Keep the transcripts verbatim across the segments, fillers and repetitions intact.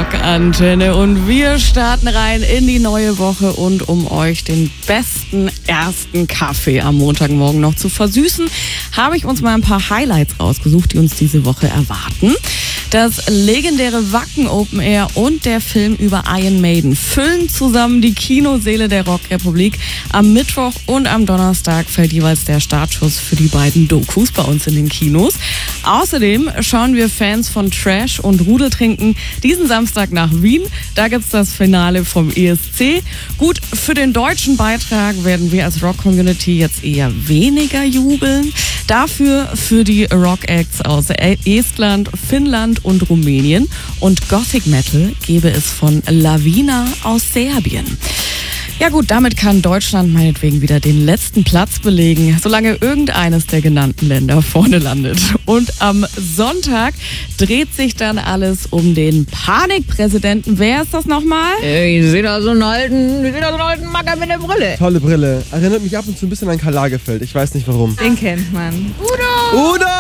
Rockantenne und wir starten rein in die neue Woche und um euch den besten ersten Kaffee am Montagmorgen noch zu versüßen, habe ich uns mal ein paar Highlights rausgesucht, die uns diese Woche erwarten. Das legendäre Wacken Open Air und der Film über Iron Maiden füllen zusammen die Kinoseele der Rockrepublik. Am Mittwoch und am Donnerstag fällt jeweils der Startschuss für die beiden Dokus bei uns in den Kinos. Außerdem schauen wir Fans von Trash und Rudeltrinken diesen Samstag nach Wien. Da gibt's das Finale vom E S C. Gut, für den deutschen Beitrag werden wir als Rock-Community jetzt eher weniger jubeln. Dafür für die Rock-Acts aus Estland, Finnland und Rumänien. Und Gothic Metal gäbe es von Lavina aus Serbien. Ja gut, damit kann Deutschland meinetwegen wieder den letzten Platz belegen, solange irgendeines der genannten Länder vorne landet. Und am Sonntag dreht sich dann alles um den Panikpräsidenten. Wer ist das nochmal? Ich sehe da so einen alten, ich sehe da so einen alten Macker mit einer Brille. Tolle Brille. Erinnert mich ab und zu ein bisschen an Karl Lagerfeld. Ich weiß nicht warum. Den kennt man. Udo! Udo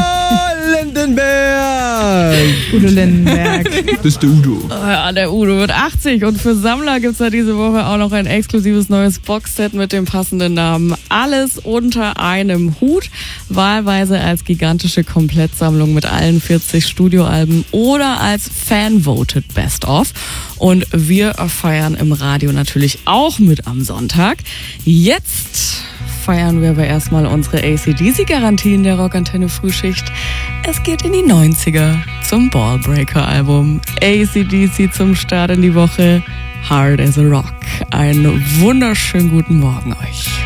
Lindenberg! Udo Lindenberg. Das ist der Udo. Ja, der Udo wird achtzig und für Sammler gibt's ja diese Woche auch noch ein exklusives neues Boxset mit dem passenden Namen Alles unter einem Hut. Wahlweise als gigantische Komplettsammlung mit allen vierzig Studioalben oder als Fan-Voted Best-of. Und wir feiern im Radio natürlich auch mit am Sonntag. Jetzt feiern wir aber erstmal unsere A C D C-Garantie in der Rockantenne Frühschicht. Es geht in die neunziger zum Ballbreaker-Album. A C D C zum Start in die Woche. Hard as a Rock. Einen wunderschönen guten Morgen euch.